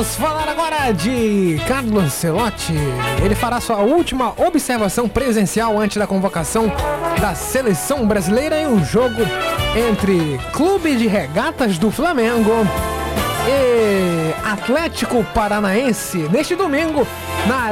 Vamos falar agora de Carlo Ancelotti. Ele fará sua última observação presencial antes da convocação da seleção brasileira em um jogo entre Clube de Regatas do Flamengo e Atlético Paranaense neste domingo na